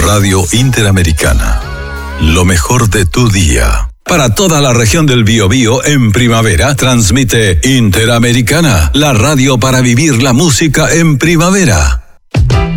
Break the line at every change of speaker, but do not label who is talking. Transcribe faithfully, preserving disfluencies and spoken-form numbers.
Radio Interamericana. Lo mejor de tu día. Para toda la región del Biobío en primavera, transmite Interamericana, la radio para vivir la música en primavera.